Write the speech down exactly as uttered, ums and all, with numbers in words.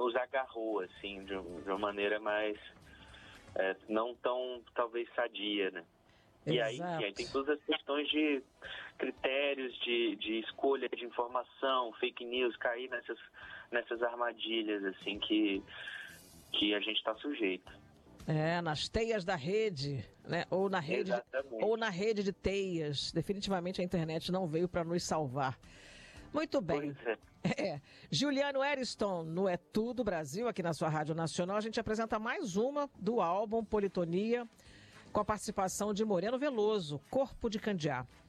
nos agarrou, assim, de, de uma maneira mais, é, não tão, talvez, sadia, né? E aí, e aí tem todas as questões de critérios de, de escolha de informação, fake news, cair nessas, nessas armadilhas, assim, que, que a gente está sujeito. É, nas teias da rede, né? Ou na rede, ou na rede de teias. Definitivamente a internet não veio para nos salvar. Muito bem. Pois é. É. Juliano Eriston, no É Tudo Brasil, aqui na sua Rádio Nacional, a gente apresenta mais uma do álbum Politonia, com a participação de Moreno Veloso, Corpo de Candiá.